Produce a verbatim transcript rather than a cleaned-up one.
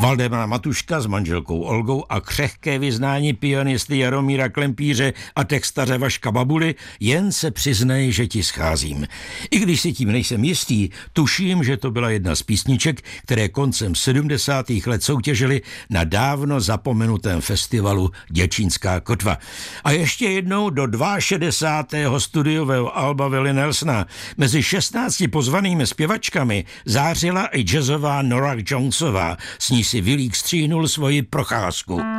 Valdemar Matuška s manželkou Olgou a křehké vyznání pianisty Jaromíra Klempíře a textaře Vaška Babuly, jen se přiznej, že ti scházím. I když si tím nejsem jistý, tuším, že to byla jedna z písniček, které koncem sedmdesátých let soutěžily na dávno zapomenutém festivalu Děčínská kotva. A ještě jednou do šedesátého druhého studiového alba Willie Nelsona mezi šestnácti pozvanými zpěvačkami zářila i jazzová Nora Jonesová, s ní si Willík stříhnul svoji procházku.